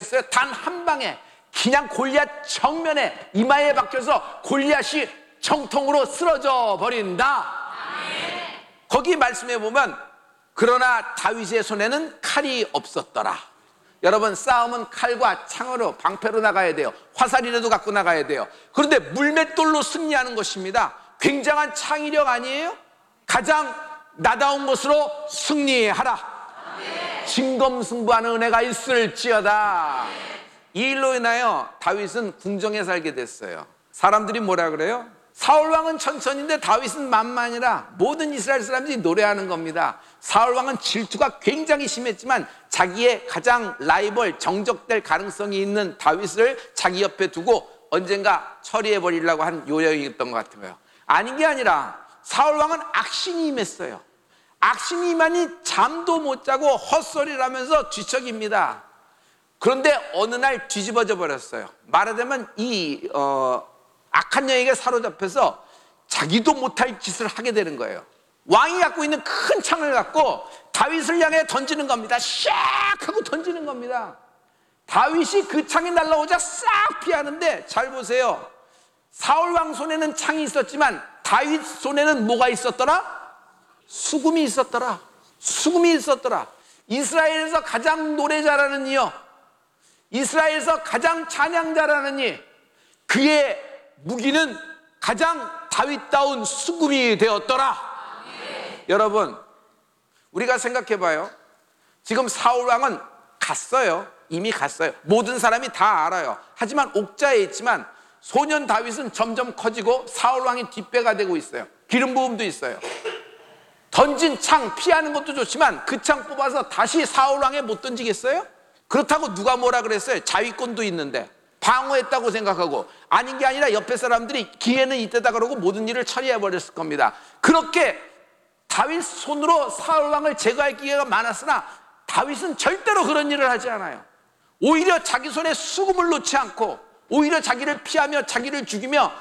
되겠어요? 단 한 방에 그냥 골리앗 정면에 이마에 박혀서 골리앗이 정통으로 쓰러져 버린다. 거기 말씀해 보면 그러나 다윗의 손에는 칼이 없었더라. 여러분, 싸움은 칼과 창으로 방패로 나가야 돼요. 화살이라도 갖고 나가야 돼요. 그런데 물맷돌로 승리하는 것입니다. 굉장한 창의력 아니에요? 가장 나다운 것으로 승리하라. 진검승부하는 은혜가 있을지어다. 이 일로 인하여 다윗은 궁정에 살게 됐어요. 사람들이 뭐라 그래요? 사울왕은 천천히인데 다윗은 만만이라 모든 이스라엘 사람들이 노래하는 겁니다. 사울왕은 질투가 굉장히 심했지만 자기의 가장 라이벌, 정적될 가능성이 있는 다윗을 자기 옆에 두고 언젠가 처리해버리려고 한 요령이었던 것 같아요. 아닌 게 아니라 사울왕은 악신이 임했어요. 악신이 임하니 잠도 못 자고 헛소리를 하면서 뒤척입니다. 그런데 어느 날 뒤집어져 버렸어요. 말하자면 이 악한 영에게 사로잡혀서 자기도 못할 짓을 하게 되는 거예요. 왕이 갖고 있는 큰 창을 갖고 다윗을 향해 던지는 겁니다. 샥 하고 던지는 겁니다. 다윗이 그 창이 날라오자 싹 피하는데, 잘 보세요. 사울왕 손에는 창이 있었지만 다윗 손에는 뭐가 있었더라? 수금이 있었더라. 수금이 있었더라. 이스라엘에서 가장 노래 잘하는 이요, 이스라엘에서 가장 찬양 잘하는 이, 그의 무기는 가장 다윗다운 수금이 되었더라. 여러분, 우리가 생각해 봐요. 지금 사울왕은 갔어요. 이미 갔어요. 모든 사람이 다 알아요. 하지만 옥자에 있지만 소년 다윗은 점점 커지고 사울왕이 뒷배가 되고 있어요. 기름 부음도 있어요. 던진 창 피하는 것도 좋지만 그 창 뽑아서 다시 사울왕에 못 던지겠어요? 그렇다고 누가 뭐라 그랬어요? 자위권도 있는데 방어했다고 생각하고, 아닌 게 아니라 옆에 사람들이 기회는 이때다 그러고 모든 일을 처리해버렸을 겁니다. 그렇게 다윗 손으로 사울왕을 제거할 기회가 많았으나 다윗은 절대로 그런 일을 하지 않아요. 오히려 자기 손에 수금을 놓지 않고 오히려 자기를 피하며 자기를 죽이며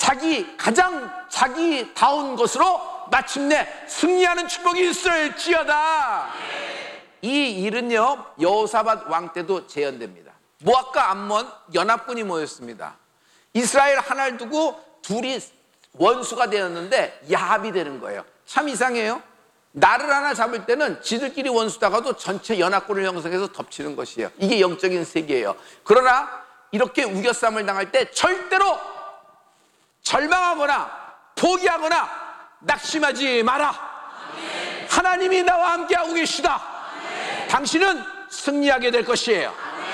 가장 자기다운 것으로 마침내 승리하는 축복이 있을지어다. 이 일은요, 여호사밧 왕 때도 재현됩니다. 모압과 암몬 연합군이 모였습니다. 이스라엘 하나를 두고 둘이 원수가 되었는데 야합이 되는 거예요. 참 이상해요. 나를 하나 잡을 때는 지들끼리 원수다가도 전체 연합군을 형성해서 덮치는 것이에요. 이게 영적인 세계예요. 그러나 이렇게 우겨싸움을 당할 때 절대로 절망하거나 포기하거나 낙심하지 마라. 아멘. 하나님이 나와 함께하고 계시다. 아멘. 당신은 승리하게 될 것이에요.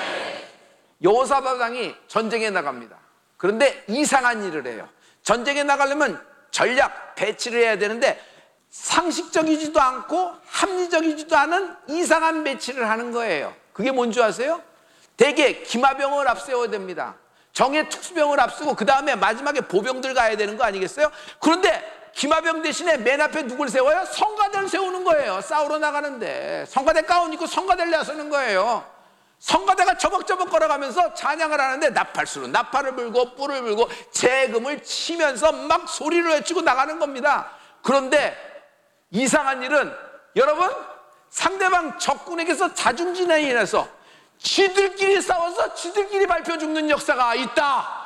여호사밧 왕이 전쟁에 나갑니다. 그런데 이상한 일을 해요. 전쟁에 나가려면 전략 배치를 해야 되는데 상식적이지도 않고 합리적이지도 않은 이상한 배치를 하는 거예요. 그게 뭔지 아세요? 대개 기마병을 앞세워야 됩니다. 정예 특수병을 앞서고 그 다음에 마지막에 보병들 가야 되는 거 아니겠어요? 그런데 기마병 대신에 맨 앞에 누굴 세워요? 성가대를 세우는 거예요. 싸우러 나가는데 성가대 가운 입고 성가대를 나서는 거예요. 성가대가 저벅저벅 걸어가면서 찬양을 하는데 나팔수로 나팔을 불고 뿔을 불고 재금을 치면서 막 소리를 외치고 나가는 겁니다. 그런데 이상한 일은, 여러분, 상대방 적군에게서 자중진에 인해서 지들끼리 싸워서 지들끼리 밟혀 죽는 역사가 있다.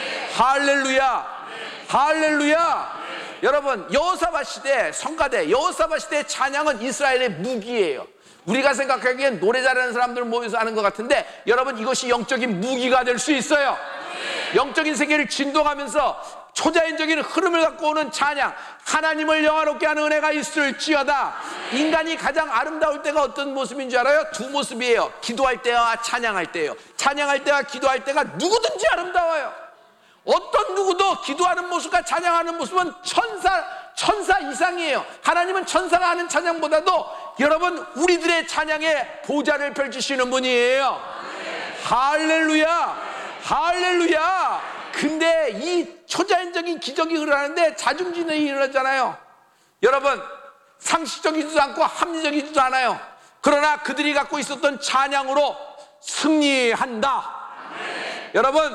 할렐루야. 할렐루야. 여러분, 여호사밧 시대 성가대, 여호사밧 시대의 찬양은 이스라엘의 무기예요. 우리가 생각하기엔 노래 잘하는 사람들 모여서 하는 것 같은데, 여러분, 이것이 영적인 무기가 될 수 있어요. 영적인 세계를 진동하면서 초자연적인 흐름을 갖고 오는 찬양, 하나님을 영화롭게 하는 은혜가 있을지어다. 인간이 가장 아름다울 때가 어떤 모습인 줄 알아요? 두 모습이에요. 기도할 때와 찬양할 때예요. 찬양할 때와 기도할 때가 누구든지 아름다워요. 어떤 누구도 기도하는 모습과 찬양하는 모습은 천사 이상이에요. 하나님은 천사가 하는 찬양보다도 여러분, 우리들의 찬양에 보좌를 펼치시는 분이에요. 할렐루야. 할렐루야. 근데 이 초자연적인 기적이 일어나는데 자중진에 일어나잖아요. 여러분, 상식적이지도 않고 합리적이지도 않아요. 그러나 그들이 갖고 있었던 찬양으로 승리한다. 여러분,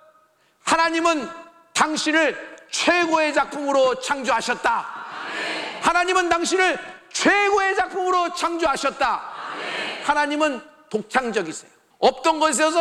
하나님은 당신을 최고의 작품으로 창조하셨다. 하나님은 당신을 최고의 작품으로 창조하셨다. 하나님은 독창적이세요. 없던 것에서